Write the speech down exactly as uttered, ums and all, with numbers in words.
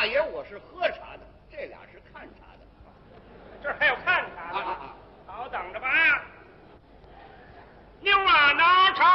爷我是喝茶的，这俩是看茶